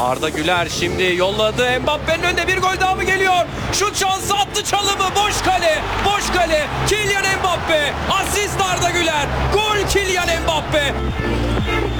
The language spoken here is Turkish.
Arda Güler şimdi yolladı. Mbappe'nin önünde bir gol daha mı geliyor? Şut şansı attı, çalımı. Boş kale. Boş kale. Kylian Mbappe. Asist Arda Güler. Gol Kylian Mbappe.